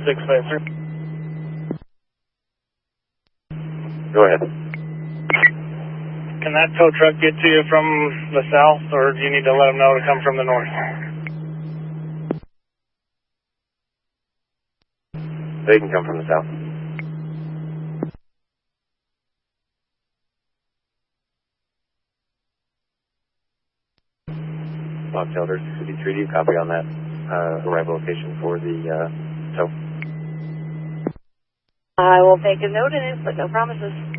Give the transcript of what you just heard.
653. Go ahead. Can that tow truck get to you from the south, or do you need to let them know to come from the north? They can come from the south. Bob Taylor, 653, do you copy on that arrival location for the tow? I will take a note in it, but no promises.